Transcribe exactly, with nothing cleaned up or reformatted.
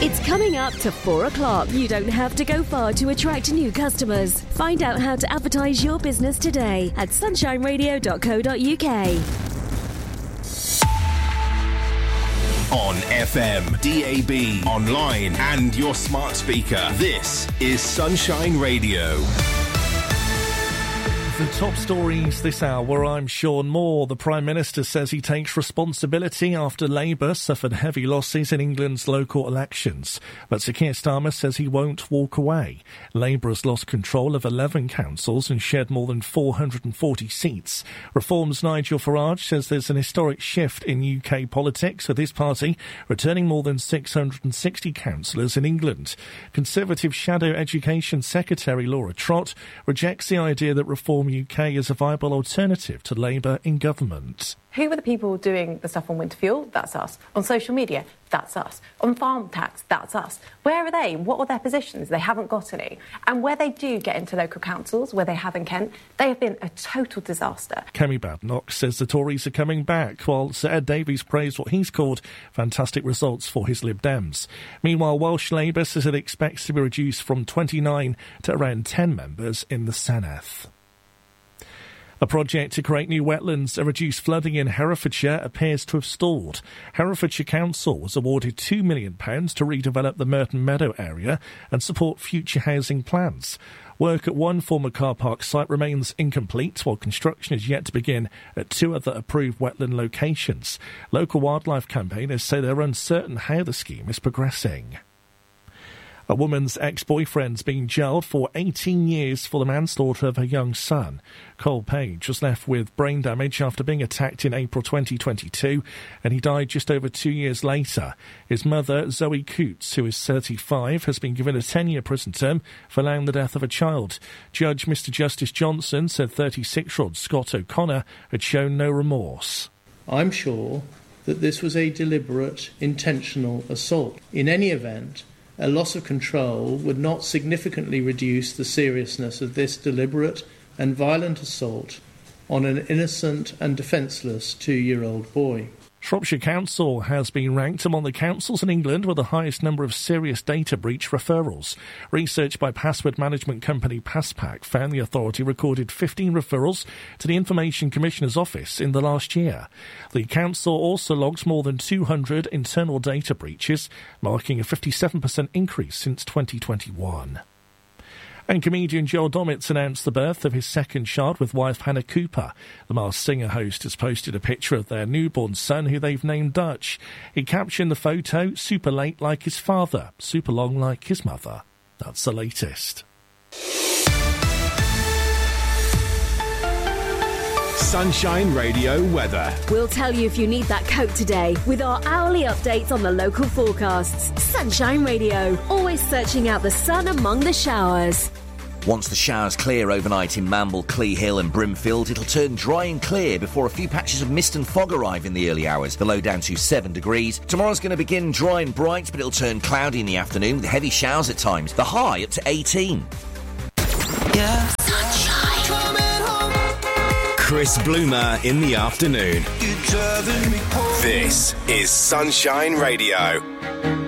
It's coming up to four o'clock. You don't have to go far to attract new customers. Find out how to advertise your business today at sunshine radio dot co dot uk. On F M, D A B, online and your smart speaker. This is Sunshine Radio. The top stories this hour, I'm Sean Moore. The Prime Minister says he takes responsibility after Labour suffered heavy losses in England's local elections. But Sir Keir Starmer says he won't walk away. Labour has lost control of eleven councils and shed more than four hundred forty seats. Reform's Nigel Farage says there's an historic shift in U K politics, with his party returning more than six hundred sixty councillors in England. Conservative Shadow Education Secretary Laura Trott rejects the idea that Reform U K is a viable alternative to Labour in government. Who were the people doing the stuff on winter fuel? That's us. On social media? That's us. On farm tax? That's us. Where are they? What are their positions? They haven't got any. And where they do get into local councils, where they have in Kent, they have been a total disaster. Kemi Badenoch says the Tories are coming back, while Sir Ed Davies praised what he's called fantastic results for his Lib Dems. Meanwhile, Welsh Labour says it expects to be reduced from twenty-nine to around ten members in the Senedd. A project to create new wetlands and reduce flooding in Herefordshire appears to have stalled. Herefordshire Council was awarded two million pounds to redevelop the Merton Meadow area and support future housing plans. Work at one former car park site remains incomplete, while construction is yet to begin at two other approved wetland locations. Local wildlife campaigners say they're uncertain how the scheme is progressing. A woman's ex-boyfriend's been jailed for eighteen years for the manslaughter of her young son. Cole Page was left with brain damage after being attacked in April twenty twenty-two, and he died just over two years later. His mother, Zoe Coots, who is thirty-five, has been given a ten-year prison term for allowing the death of a child. Judge Mister Justice Johnson said thirty-six-year-old Scott O'Connor had shown no remorse. I'm sure that this was a deliberate, intentional assault. In any event, a loss of control would not significantly reduce the seriousness of this deliberate and violent assault on an innocent and defenceless two-year-old boy. Shropshire Council has been ranked among the councils in England with the highest number of serious data breach referrals. Research by password management company Passpack found the authority recorded fifteen referrals to the Information Commissioner's Office in the last year. The council also logs more than two hundred internal data breaches, marking a fifty-seven percent increase since twenty twenty-one. And comedian Joel Dommett announced the birth of his second child with wife Hannah Cooper. The Masked Singer host has posted a picture of their newborn son, who they've named Dutch. He captioned the photo, super late like his father, super long like his mother. That's the latest. Sunshine Radio weather. We'll tell you if you need that coat today with our hourly updates on the local forecasts. Sunshine Radio, always searching out the sun among the showers. Once the showers clear overnight in Mamble, Clee Hill and Brimfield, it'll turn dry and clear before a few patches of mist and fog arrive in the early hours. The low down to seven degrees. Tomorrow's going to begin dry and bright, but it'll turn cloudy in the afternoon with heavy showers at times. The high up to eighteen. Yeah. Chris Bloomer in the afternoon. This is Sunshine Radio.